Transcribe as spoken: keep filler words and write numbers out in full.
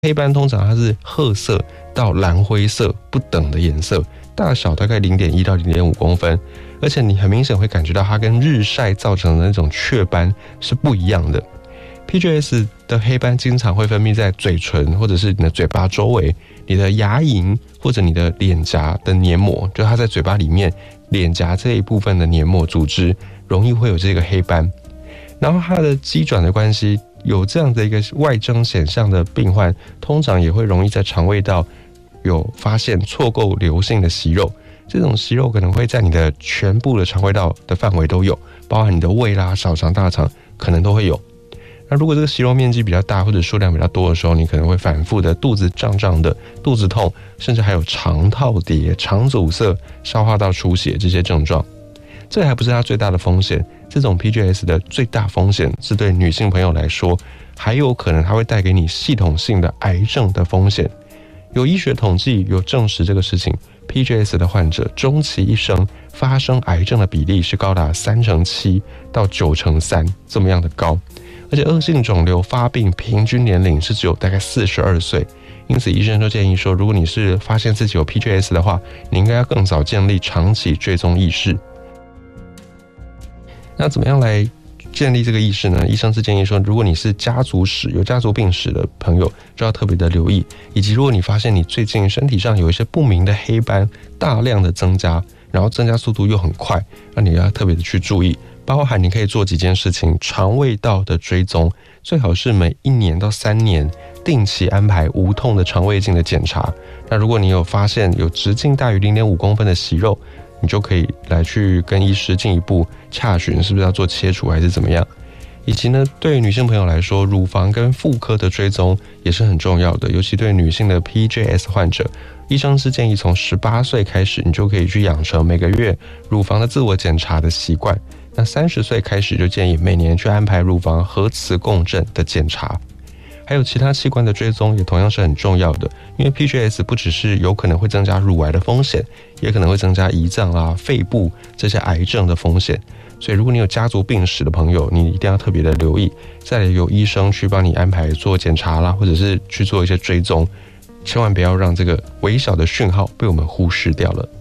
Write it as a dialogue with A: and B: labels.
A: 黑斑通常它是褐色到蓝灰色不等的颜色，大小大概 零点一到零点五公分，而且你很明显会感觉到它跟日晒造成的那种雀斑是不一样的。P G S 的黑斑经常会分泌在嘴唇或者是你的嘴巴周围、你的牙龈或者你的脸颊的黏膜，就它在嘴巴里面脸颊这一部分的黏膜组织容易会有这个黑斑。然后它的机转的关系，有这样的一个外征显象的病患，通常也会容易在肠胃道有发现错构瘤性的息肉，这种息肉可能会在你的全部的肠胃道的范围都有，包含你的胃啦、小肠、大肠可能都会有。那如果这个息肉面积比较大或者数量比较多的时候，你可能会反复的肚子胀胀的、肚子痛，甚至还有肠套叠、肠阻塞、消化道出血这些症状。这还不是它最大的风险，这种 P G S 的最大风险是对女性朋友来说，还有可能它会带给你系统性的癌症的风险。有医学统计有证实这个事情， P G S 的患者终其一生发生癌症的比例是高达三成七到九成三这么样的高，而且恶性肿瘤发病平均年龄是只有大概四十二岁，因此医生就建议说，如果你是发现自己有 P G S 的话，你应该要更早建立长期追踪意识。那怎么样来建立这个意识呢？医生是建议说，如果你是家族史有家族病史的朋友，就要特别的留意，以及如果你发现你最近身体上有一些不明的黑斑大量的增加，然后增加速度又很快，那你要特别的去注意，包含你可以做几件事情：肠胃道的追踪，最好是每一年到三年定期安排无痛的肠胃镜的检查。那如果你有发现有直径大于 零点五公分的息肉，你就可以来去跟医师进一步洽询是不是要做切除还是怎么样。以及呢，对于女性朋友来说，乳房跟妇科的追踪也是很重要的，尤其对女性的 P G S 患者，医生是建议从十八岁开始，你就可以去养成每个月乳房的自我检查的习惯。那三十岁开始就建议每年去安排乳房核磁共振的检查。还有其他器官的追踪也同样是很重要的，因为 P G S 不只是有可能会增加乳癌的风险，也可能会增加胰脏啊、肺部这些癌症的风险。所以如果你有家族病史的朋友，你一定要特别的留意，再来由医生去帮你安排做检查啦，或者是去做一些追踪，千万不要让这个微小的讯号被我们忽视掉了。